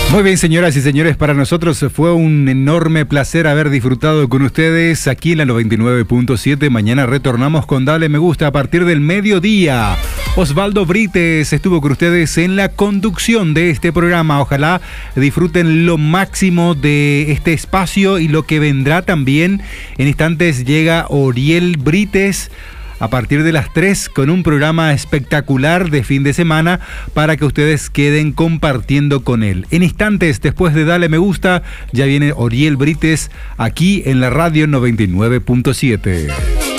Muy bien, señoras y señores, para nosotros fue un enorme placer haber disfrutado con ustedes aquí en la 99.7. Mañana retornamos con Dale Me Gusta a partir del mediodía. Osvaldo Brites estuvo con ustedes en la conducción de este programa. Ojalá disfruten lo máximo de este espacio y lo que vendrá también. En instantes llega Oriel Brites a partir de las 3 con un programa espectacular de fin de semana para que ustedes queden compartiendo con él. En instantes, después de Dale Me Gusta, ya viene Oriel Brites aquí en la radio 99.7.